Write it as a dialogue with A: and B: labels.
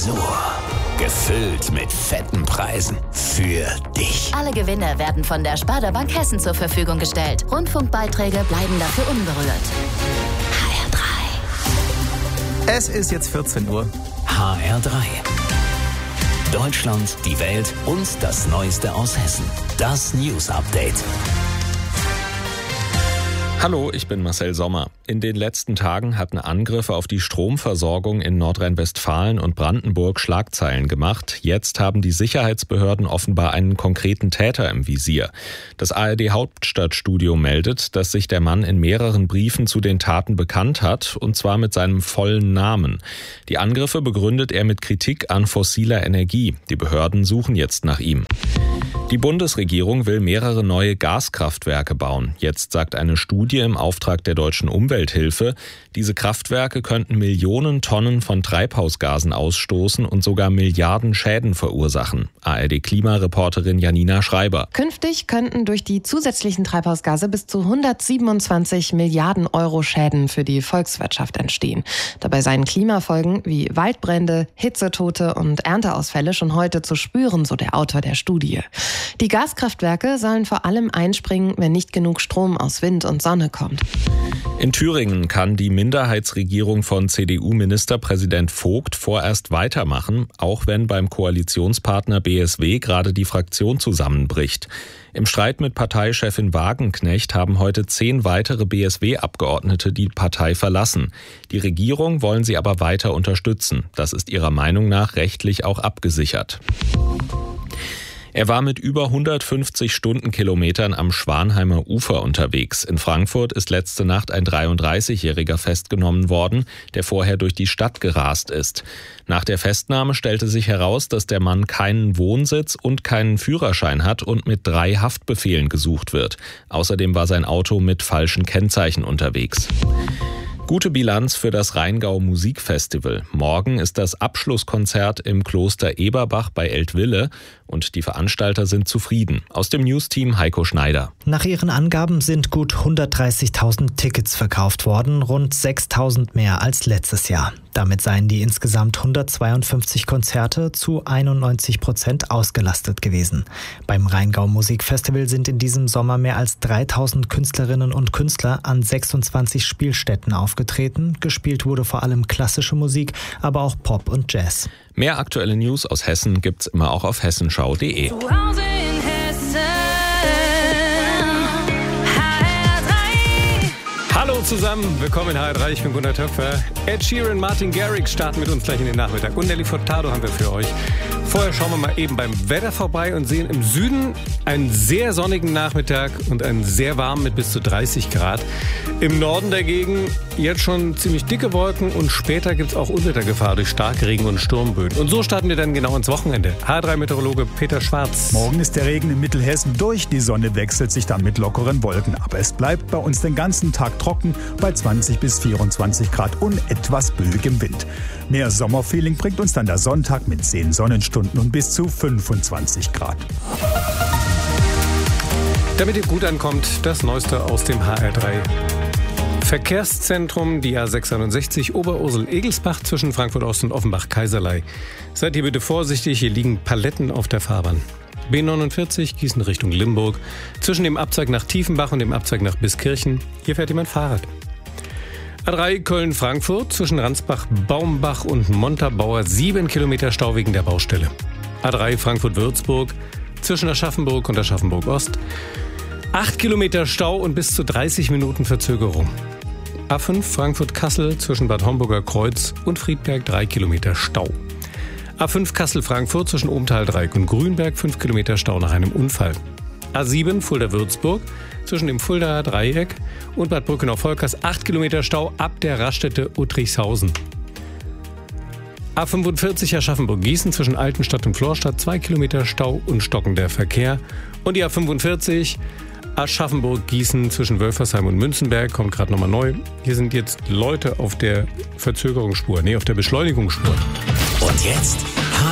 A: Tresor. Gefüllt mit fetten Preisen. Für dich.
B: Alle Gewinne werden von der Sparda Bank Hessen zur Verfügung gestellt. Rundfunkbeiträge bleiben dafür unberührt. HR3.
C: Es ist jetzt 14 Uhr.
A: HR3. Deutschland, die Welt und das Neueste aus Hessen. Das News Update.
D: Hallo, ich bin Marcel Sommer. In den letzten Tagen hatten Angriffe auf die Stromversorgung in Nordrhein-Westfalen und Brandenburg Schlagzeilen gemacht. Jetzt haben die Sicherheitsbehörden offenbar einen konkreten Täter im Visier. Das ARD-Hauptstadtstudio meldet, dass sich der Mann in mehreren Briefen zu den Taten bekannt hat, und zwar mit seinem vollen Namen. Die Angriffe begründet er mit Kritik an fossiler Energie. Die Behörden suchen jetzt nach ihm. Die Bundesregierung will mehrere neue Gaskraftwerke bauen. Jetzt sagt eine Studie im Auftrag der Deutschen Umwelthilfe, diese Kraftwerke könnten Millionen Tonnen von Treibhausgasen ausstoßen und sogar Milliarden Schäden verursachen. ARD-Klimareporterin Janina Schreiber.
E: Künftig könnten durch die zusätzlichen Treibhausgase bis zu 127 Milliarden Euro Schäden für die Volkswirtschaft entstehen. Dabei seien Klimafolgen wie Waldbrände, Hitzetote und Ernteausfälle schon heute zu spüren, so der Autor der Studie. Die Gaskraftwerke sollen vor allem einspringen, wenn nicht genug Strom aus Wind und Sonne kommt.
D: In Thüringen kann die Minderheitsregierung von CDU-Ministerpräsident Vogt vorerst weitermachen, auch wenn beim Koalitionspartner BSW gerade die Fraktion zusammenbricht. Im Streit mit Parteichefin Wagenknecht haben heute 10 weitere BSW-Abgeordnete die Partei verlassen. Die Regierung wollen sie aber weiter unterstützen. Das ist ihrer Meinung nach rechtlich auch abgesichert. Er war mit über 150 Stundenkilometern am Schwanheimer Ufer unterwegs. In Frankfurt ist letzte Nacht ein 33-Jähriger festgenommen worden, der vorher durch die Stadt gerast ist. Nach der Festnahme stellte sich heraus, dass der Mann keinen Wohnsitz und keinen Führerschein hat und mit 3 Haftbefehlen gesucht wird. Außerdem war sein Auto mit falschen Kennzeichen unterwegs. Gute Bilanz für das Rheingau Musikfestival. Morgen ist das Abschlusskonzert im Kloster Eberbach bei Eltville und die Veranstalter sind zufrieden. Aus dem News-Team Heiko Schneider.
F: Nach ihren Angaben sind gut 130.000 Tickets verkauft worden, rund 6.000 mehr als letztes Jahr. Damit seien die insgesamt 152 Konzerte zu 91% ausgelastet gewesen. Beim Rheingau Musikfestival sind in diesem Sommer mehr als 3.000 Künstlerinnen und Künstler an 26 Spielstätten aufgetreten. Gespielt wurde vor allem klassische Musik, aber auch Pop und Jazz.
D: Mehr aktuelle News aus Hessen gibt's immer auch auf hessenschau.de.
G: Hallo zusammen, willkommen in HR3, ich bin Gunnar Töpfer. Ed Sheeran, Martin Garrix starten mit uns gleich in den Nachmittag und Nelly Furtado haben wir für euch. Vorher schauen wir mal eben beim Wetter vorbei und sehen im Süden einen sehr sonnigen Nachmittag und einen sehr warmen mit bis zu 30 Grad. Im Norden dagegen jetzt schon ziemlich dicke Wolken und später gibt es auch Unwettergefahr durch Starkregen und Sturmböen. Und so starten wir dann genau ins Wochenende. HR3-Meteorologe Peter Schwarz.
H: Morgen ist der Regen in Mittelhessen durch, die Sonne wechselt sich dann mit lockeren Wolken ab. Es bleibt bei uns den ganzen Tag trocken bei 20 bis 24 Grad und etwas böigem Wind. Mehr Sommerfeeling bringt uns dann der Sonntag mit 10 Sonnenstunden und bis zu 25 Grad.
G: Damit ihr gut ankommt, das Neueste aus dem HR3. Verkehrszentrum, die A661 Oberursel-Egelsbach zwischen Frankfurt Ost und Offenbach-Kaiserlei. Seid ihr bitte vorsichtig, hier liegen Paletten auf der Fahrbahn. B49 Gießen Richtung Limburg, zwischen dem Abzweig nach Tiefenbach und dem Abzweig nach Biskirchen. Hier fährt jemand Fahrrad. A3 Köln-Frankfurt zwischen Ransbach, Baumbach und Montabaur 7 Kilometer Stau wegen der Baustelle. A3 Frankfurt-Würzburg zwischen Aschaffenburg und Aschaffenburg-Ost 8 Kilometer Stau und bis zu 30 Minuten Verzögerung. A5 Frankfurt-Kassel zwischen Bad Homburger Kreuz und Friedberg 3 Kilometer Stau. A5 Kassel-Frankfurt zwischen Obenthal-Dreieck und Grünberg 5 Kilometer Stau nach einem Unfall. A7 Fulda-Würzburg zwischen dem Fuldaer Dreieck und Bad Brückenau-Volkers 8 Kilometer Stau ab der Raststätte Uttrichshausen. A45 Aschaffenburg-Gießen zwischen Altenstadt und Florstadt 2 Kilometer Stau und stockender Verkehr. Und die A45 Aschaffenburg-Gießen zwischen Wölfersheim und Münzenberg kommt gerade nochmal neu. Hier sind jetzt Leute auf der Verzögerungsspur, auf der Beschleunigungsspur.
A: Und jetzt